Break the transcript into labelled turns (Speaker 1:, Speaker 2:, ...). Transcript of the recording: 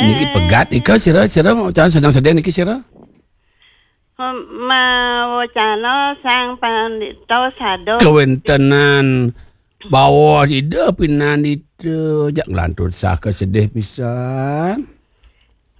Speaker 1: Niki pegat ika sira macam sedang sedih niki sira.
Speaker 2: Mawacana sang pandito sado.
Speaker 1: Kewentenan bawa ide pinan itu jak lantur sah kesedih pisan.